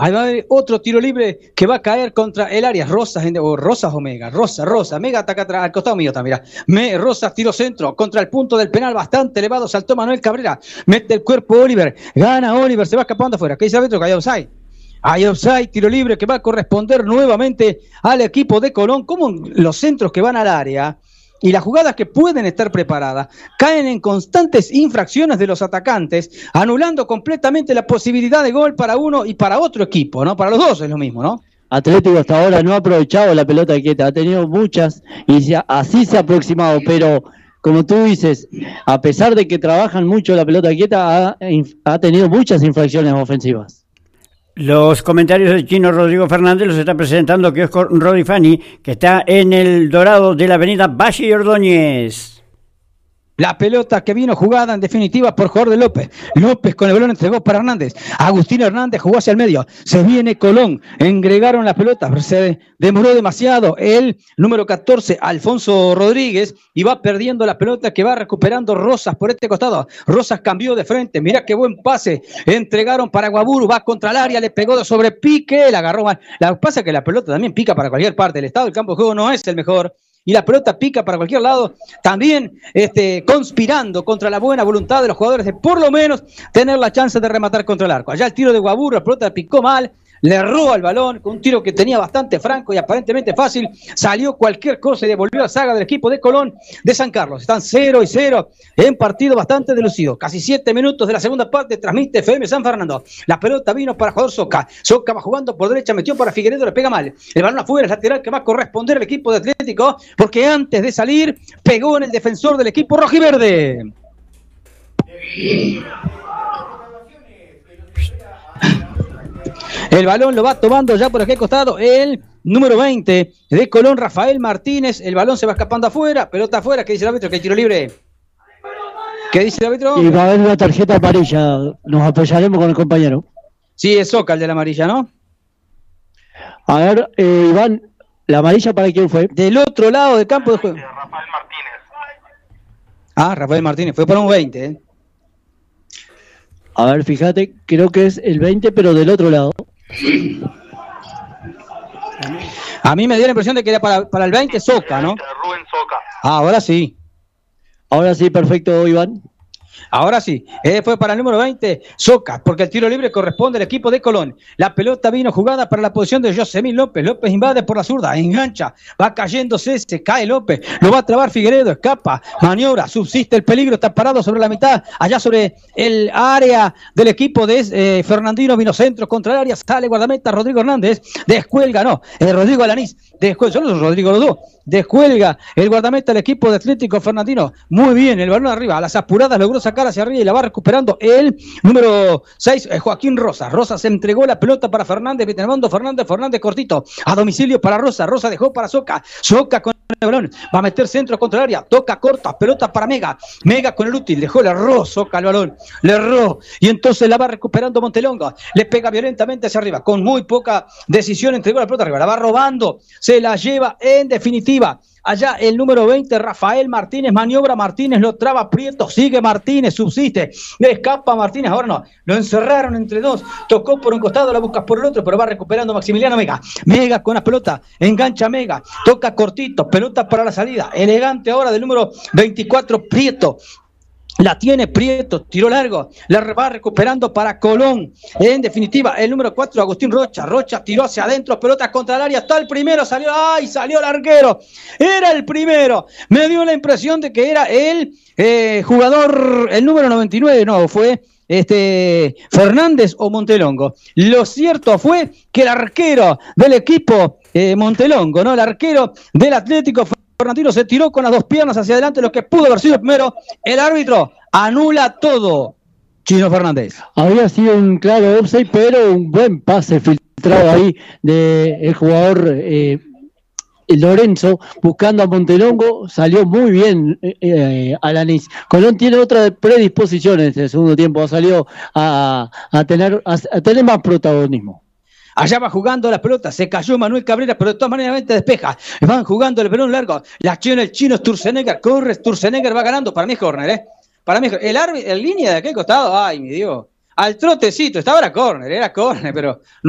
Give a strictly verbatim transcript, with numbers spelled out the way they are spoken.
Ahí va a haber otro tiro libre que va a caer contra el Arias. Rosas, o Rosas o Mega. Rosa, Rosa. Mega ataca atrás, al costado mío también. Me, Rosas, tiro centro. Contra el punto del penal, bastante elevado. Saltó Manuel Cabrera. Mete el cuerpo Oliver. Gana Oliver, se va escapando afuera. ¿Qué dice el árbitro? Que hay offside. Hay offside, tiro libre que va a corresponder nuevamente al equipo de Colón. Como los centros que van al área y las jugadas que pueden estar preparadas caen en constantes infracciones de los atacantes, anulando completamente la posibilidad de gol para uno y para otro equipo, ¿no? Para los dos es lo mismo, ¿no? Atlético hasta ahora no ha aprovechado la pelota quieta, ha tenido muchas y se ha, así se ha aproximado, pero como tú dices, a pesar de que trabajan mucho la pelota quieta, ha, ha tenido muchas infracciones ofensivas. Los comentarios del chino Rodrigo Fernández los está presentando Kiosco Rodifani, que está en el Dorado de la avenida Valle y Ordóñez. La pelota que vino jugada en definitiva por jugador de López. López con el balón entregó para Hernández. Agustín Hernández jugó hacia el medio. Se viene Colón. Engregaron la pelota. Se demoró demasiado el número catorce, Alfonso Rodríguez, y va perdiendo la pelota que va recuperando Rosas por este costado. Rosas cambió de frente. Mirá qué buen pase. Entregaron para Guaburu. Va contra el área. Le pegó de sobre pique. La agarró mal. Lo que pasa es que la pelota también pica para cualquier parte. El estado del campo de juego no es el mejor. Y la pelota pica para cualquier lado, también este, conspirando contra la buena voluntad de los jugadores de por lo menos tener la chance de rematar contra el arco. Allá el tiro de Guaburu, la pelota picó mal, le erró al balón con un tiro que tenía bastante franco y aparentemente fácil, salió cualquier cosa y devolvió la saga del equipo de Colón de San Carlos. Están cero y cero en partido bastante delucido. Casi siete minutos de la segunda parte, transmite F M San Fernando. La pelota vino para el jugador Soca. Soca va jugando por derecha, metió para Figueiredo, le pega mal. El balón afuera, es lateral que va a corresponder al equipo de Atlético, porque antes de salir pegó en el defensor del equipo rojiverde. El balón lo va tomando ya por aquel costado el número veinte de Colón, Rafael Martínez. El balón se va escapando afuera, pelota afuera. ¿Qué dice el árbitro? Que hay tiro libre. ¿Qué dice el árbitro? Y va a haber una tarjeta amarilla. Nos apoyaremos con el compañero. Sí, es Soca el de la amarilla, ¿no? A ver, eh, Iván, ¿la amarilla para quién fue? Del otro lado del campo de juego. Rafael Martínez. Ah, Rafael Martínez. Fue por un veinte, ¿eh? A ver, fíjate, creo que es el veinte, pero del otro lado. A mí me dio la impresión de que era para, para el veinte Soca, ¿no? Rubén Soca. Ah, ahora sí. Ahora sí, perfecto, Iván. Ahora sí, eh, fue para el número veinte, Soca, porque el tiro libre corresponde al equipo de Colón. La pelota vino jugada para la posición de Josemín López. López invade por la zurda, engancha, va cayéndose, se cae López, lo va a trabar Figueiredo, escapa, maniobra, subsiste el peligro, está parado sobre la mitad, allá sobre el área del equipo de eh, Fernandino, vino centro contra el área, sale guardameta Rodrigo Hernández, descuelga, no, eh, Rodrigo Alanís, descuelga, son los Rodrigo los dos, descuelga el guardameta del equipo de Atlético Fernandino, muy bien, el balón arriba, a las apuradas logró sacar hacia arriba y la va recuperando el número seis, eh, Joaquín Rosas. Rosas se entregó la pelota para Fernández, Vitermando Fernández, Fernández cortito, a domicilio para Rosa, Rosa dejó para Soca, Soca con el balón, va a meter centro contra el área, toca corta, pelota para Mega, Mega con el útil, dejó, le erró Soca el balón, le erró, y entonces la va recuperando Montelongo, le pega violentamente hacia arriba, con muy poca decisión entregó la pelota arriba, la va robando, se la lleva en definitiva. Allá el número veinte, Rafael Martínez, maniobra Martínez, lo traba Prieto, sigue Martínez, subsiste, le escapa Martínez, ahora no, lo encerraron entre dos, tocó por un costado, la busca por el otro, pero va recuperando Maximiliano Mega, Mega con la pelota, engancha Mega, toca cortito, pelota para la salida, elegante ahora del número veinticuatro, Prieto. La tiene Prieto, tiró largo, la va recuperando para Colón. En definitiva, el número cuatro, Agustín Rocha. Rocha tiró hacia adentro, pelota contra el área, está el primero, salió, ¡ay! Salió el arquero. Era el primero. Me dio la impresión de que era el eh, jugador, el número noventa y nueve, no, fue este Fernández o Montelongo. Lo cierto fue que el arquero del equipo eh, Montelongo, ¿no? El arquero del Atlético Fernandino se tiró con las dos piernas hacia adelante, lo que pudo haber sido el primero. El árbitro anula todo. Chino Fernández. Había sido un claro offside, pero un buen pase filtrado ahí del jugador eh, Lorenzo, buscando a Montelongo, salió muy bien eh, eh, Alanís. Colón tiene otra predisposición en este segundo tiempo, salió a, a, tener, a, a tener más protagonismo. Allá va jugando la pelota, se cayó Manuel Cabrera, pero de todas maneras despeja. Van jugando el pelón largo, la acción el chino Sturzenegger, corre, Sturzenegger va ganando, para mí es córner, ¿eh? Para mí es el árbitro, en línea de aquel costado, ay mi Dios, al trotecito, estaba era córner, era córner, pero